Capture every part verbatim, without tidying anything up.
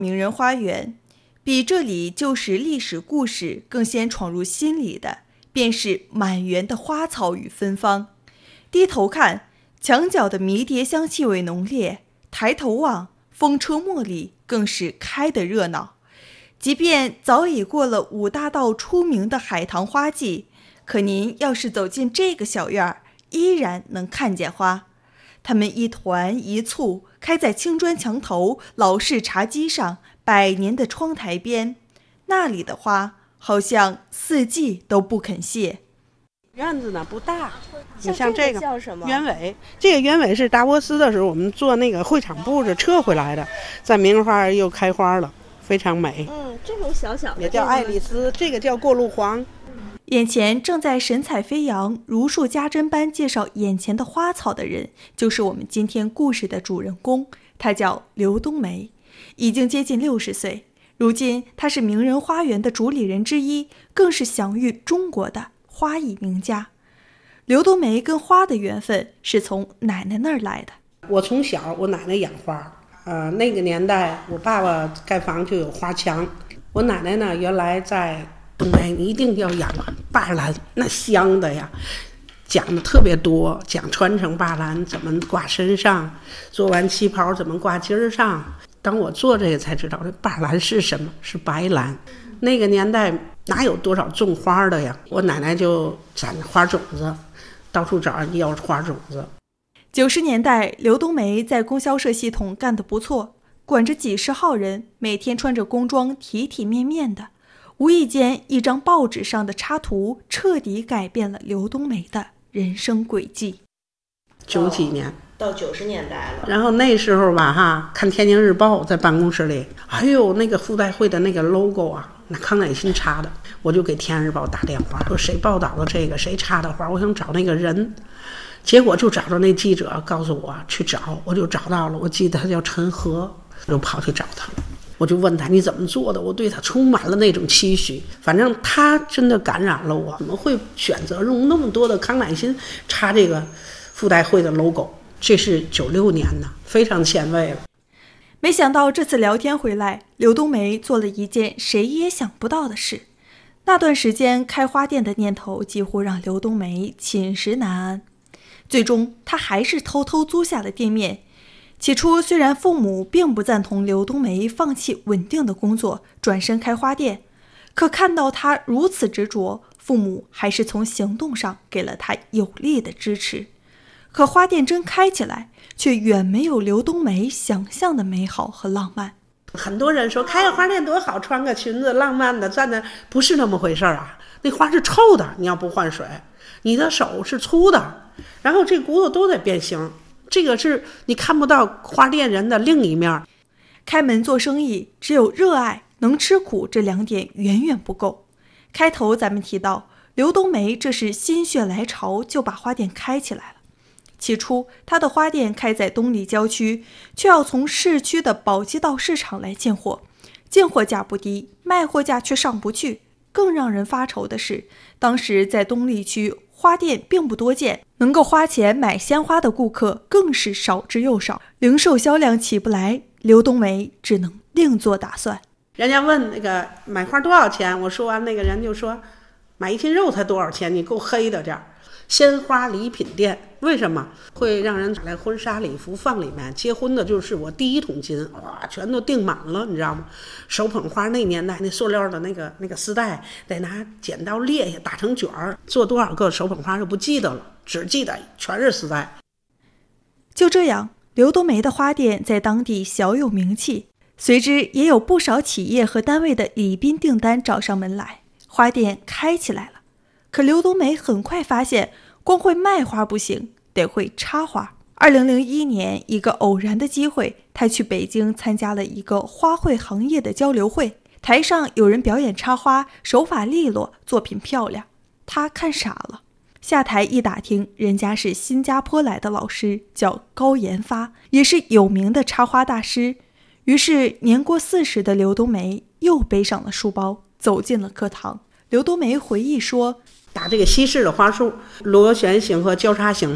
名人花园，比这里旧时历史故事更先闯入心里的，便是满园的花草与芬芳。低头看，墙角的迷迭香气味浓烈；抬头望，风车茉莉更是开得热闹。即便早已过了五大道出名的海棠花季，可您要是走进这个小院儿，依然能看见花。它们一团一簇，开在青砖墙头、老式茶几上、百年的窗台边。那里的花好像四季都不肯谢。 院子呢不大，你像这个叫什么鸢尾，这个鸢尾是达沃斯的时候我们做那个会场布置撤回来的，在名人花园又开花了，非常美。 嗯，这种小小的也叫爱丽丝，这个叫过路黄。 眼前正在神采飞扬、如数家珍般介绍眼前的花草的人，就是我们今天故事的主人公，他叫刘冬梅，已经接近六十岁。如今他是名人花园的主理人之一，更是享誉中国的花艺名家。刘冬梅跟花的缘分是从奶奶那儿来的。 我从小我奶奶养花，呃，那个年代我爸爸盖房就有花墙，我奶奶呢原来在东北一定要养霸兰，那香的呀，讲的特别多，讲传承霸兰怎么挂身上，做完旗袍怎么挂襟儿上。当我做这个才知道，这霸兰是什么？是白兰。那个年代哪有多少种花的呀？我奶奶就攒花种子，到处找人要花种子。 九十年代，刘冬梅在供销社系统干得不错，管着几十号人，每天穿着工装，体体面面的。无意间，一张报纸上的插图彻底改变了刘冬梅的人生轨迹。 九几年到九十年代了， 然后那时候吧哈，看天津日报在办公室里，哎呦，那个妇代会的那个 logo 啊，那康乃馨插的，我就给天津日报打电话，说谁报道的这个，谁插的花，我想找那个人。结果就找到那记者，告诉我去找，我就找到了，我记得他叫陈和，我就跑去找他了。我就问他你怎么做的，我对他充满了那种期许。反正他真的感染了我，怎么会选择用那么多的康乃馨插这个妇代会的 logo？ 这是九六年呢，非常前卫了。 没想到这次聊天回来，刘冬梅做了一件谁也想不到的事。那段时间开花店的念头几乎让刘冬梅寝食难安，最终她还是偷偷租下了店面。起初虽然父母并不赞同刘冬梅放弃稳定的工作转身开花店，可看到她如此执着，父母还是从行动上给了她有力的支持。可花店真开起来，却远没有刘冬梅想象的美好和浪漫。 很多人说开个花店多好，穿个裙子浪漫的站那，不是那么回事啊。那花是臭的，你要不换水，你的手是粗的，然后这骨头都得变形，这个是你看不到花店人的另一面。 开门做生意，只有热爱、能吃苦这两点远远不够。开头咱们提到，刘冬梅这是心血来潮就把花店开起来了。起初，他的花店开在东里郊区，却要从市区的宝鸡道市场来进货，进货价不低，卖货价却上不去。更让人发愁的是，当时在东丽区花店并不多见，能够花钱买鲜花的顾客更是少之又少，零售销量起不来，刘冬梅只能另做打算。 人家问那个买花多少钱，我说完那个人就说买一斤肉才多少钱，你够黑的这样。鲜花礼品店为什么会让人来婚纱礼服放里面？结婚的就是我第一桶金，哇，全都订满了，你知道吗？手捧花那年代那塑料的那个那个丝带得拿剪刀裂下打成卷儿，做多少个手捧花就不记得了，只记得全是丝带。 就这样，刘冬梅的花店在当地小有名气，随之也有不少企业和单位的礼宾订单找上门来，花店开起来了。可刘冬梅很快发现，光会卖花不行，得会插花。二零零一年，一个偶然的机会，她去北京参加了一个花卉行业的交流会，台上有人表演插花，手法利落，作品漂亮，她看傻了。下台一打听，人家是新加坡来的老师，叫高研发，也是有名的插花大师。于是年过四十的刘冬梅又背上了书包，走进了课堂。刘冬梅回忆说， 打这个西式的花束，螺旋形和交叉形的，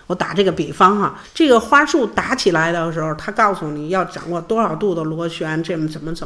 我打这个比方哈，这个花束打起来的时候，他告诉你要掌握多少度的螺旋，这么怎么怎么